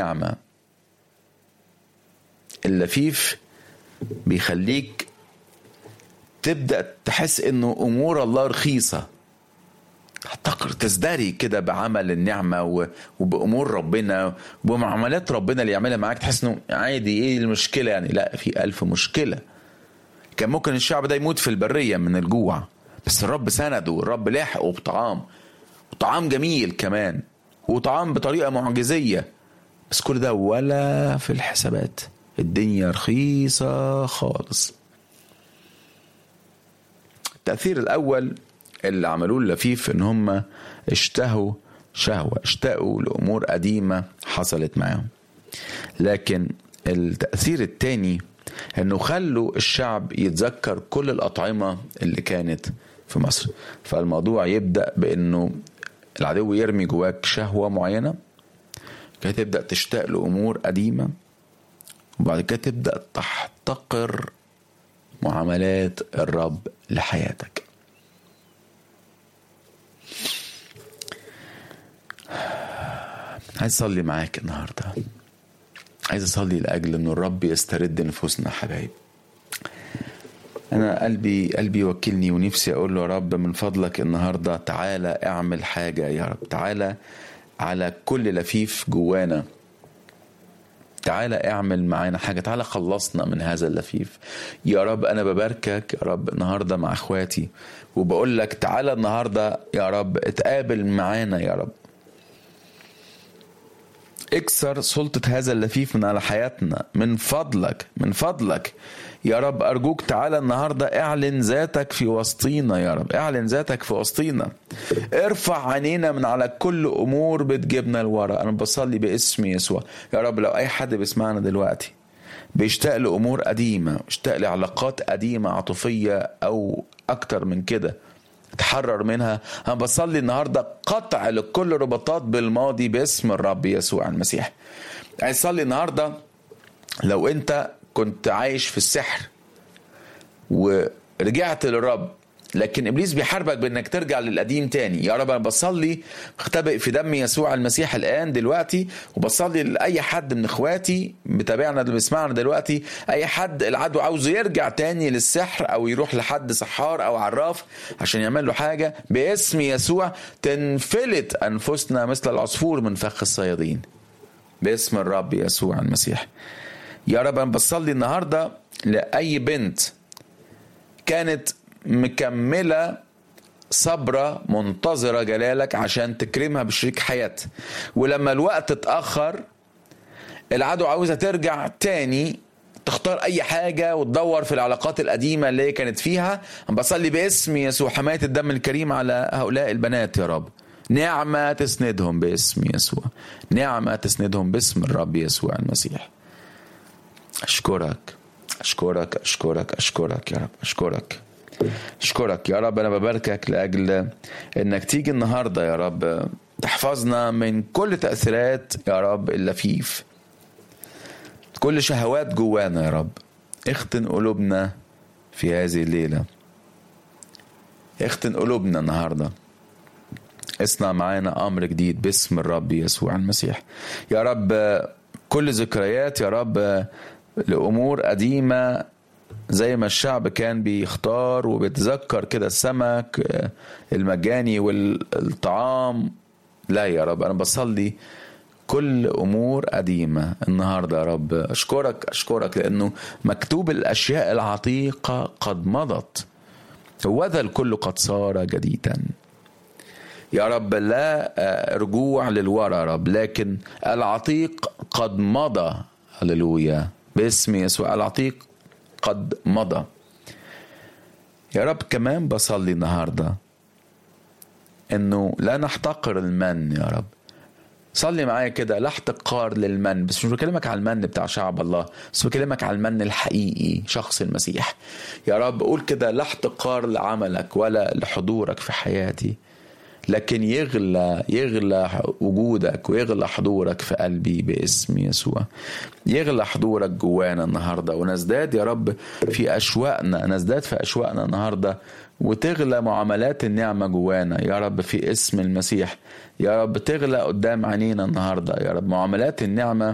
النعمة. اللفيف بيخليك تبدأ تحس انه امور الله رخيصة، تزدري كده بعمل النعمة وبأمور ربنا وبمعاملات ربنا اللي يعملها معاك، تحس انه عادي، ايه المشكلة يعني؟ لا، في 1000 مشكلة. كان ممكن الشعب ده يموت في البرية من الجوع، بس الرب سنده، الرب لاحقه بطعام، وطعام جميل كمان، وطعام بطريقة معجزية. بس كل ده ولا في الحسابات، الدنيا رخيصة خالص. التأثير الأول اللي عملوه اللفيف ان هم اشتهوا لأمور قديمة حصلت معهم. لكن التأثير التاني انه خلوا الشعب يتذكر كل الأطعمة اللي كانت في مصر. فالموضوع يبدأ بانه العدو يرمي جواك شهوة معينة، كده تبدأ تشتاق لأمور قديمة، وبعد كده تبدأ تحتقر معاملات الرب لحياتك. عايز أصلي معاك النهاردة، عايز أصلي لأجل أن الرب يسترد نفوسنا. حبايب، أنا قلبي وكلني، ونفسي أقول له يا رب من فضلك النهاردة تعالى اعمل حاجة يا رب، تعالى على كل لفيف جوانا، تعالى اعمل معانا حاجة، تعالى خلصنا من هذا اللفيف يا رب. أنا بباركك يا رب النهاردة مع أخواتي، وبقول لك تعالى النهاردة يا رب اتقابل معانا يا رب، اكسر سلطة هذا اللفيف من على حياتنا من فضلك يا رب. أرجوك تعالى النهاردة اعلن ذاتك في وسطينا يا رب، اعلن ذاتك في وسطينا، ارفع عينينا من على كل أمور بتجيبنا لورا. أنا بصلي باسم يسوع يا رب، لو أي حد بيسمعنا دلوقتي بيشتاق لأمور قديمة، بيشتاق لعلاقات قديمة عاطفية أو أكتر من كده، تحرر منها. أنا بصلي النهاردة قطع لكل رباطات بالماضي باسم الرب يسوع المسيح. عايز أصلي النهاردة لو أنت كنت عايش في السحر ورجعت للرب، لكن إبليس بيحاربك بأنك ترجع للقديم تاني، يا رب أنا بصلي اختبئ في دم يسوع المسيح الآن دلوقتي، وبصلي لأي حد من إخواتي بتابعنا اللي بيسمعنا دلوقتي، أي حد العدو عاوزه يرجع تاني للسحر أو يروح لحد سحار أو عراف عشان يعمل له حاجة، باسم يسوع تنفلت أنفسنا مثل العصفور من فخ الصيادين باسم الرب يسوع المسيح. يا رب أنا بصلي النهاردة لأي بنت كانت مكملة صبرة منتظرة جلالك عشان تكرمها بشريك حياة، ولما الوقت اتأخر العدو عاوزة ترجع تاني تختار أي حاجة وتدور في العلاقات القديمة اللي كانت فيها. بصلي باسم يسوع حماية الدم الكريم على هؤلاء البنات يا رب، نعمة تسندهم باسم يسوع، نعمة تسندهم باسم الرب يسوع المسيح. أشكرك يا رب، أشكرك يا رب. أنا بباركك لأجل أنك تيجي النهاردة يا رب تحفظنا من كل تأثيرات يا رب اللفيف، كل شهوات جوانا يا رب. اختن قلوبنا في هذه الليلة، اختن قلوبنا النهاردة، اصنع معانا أمر جديد باسم الرب يسوع المسيح يا رب. كل ذكريات يا رب لأمور قديمة زي ما الشعب كان بيختار وبيتذكر كده السمك المجاني والطعام، لا يا رب أنا بصلي كل أمور قديمة النهاردة يا رب. أشكرك لأنه مكتوب الأشياء العتيقة قد مضت وذا الكل قد صار جديدا يا رب. لا رجوع للوراء يا رب، لكن العتيق قد مضى. هللويا باسم يسوع، العتيق قد مضى يا رب. كمان بصلي النهاردة انه لا نحتقر المن يا رب. صلي معايا كده، لا احتقار للمن، بس مش بكلمك على المن بتاع شعب الله، بس بكلمك على المن الحقيقي شخص المسيح يا رب. قول كده لا احتقار لعملك ولا لحضورك في حياتي، لكن يغلى وجودك ويغلى حضورك في قلبي باسم يسوع. يغلى حضورك جوانا النهاردة، ونزداد يا رب في أشواقنا النهاردة، وتغلى معاملات النعمة جوانا يا رب في اسم المسيح يا رب. تغلى قدام عينينا النهاردة يا رب معاملات النعمة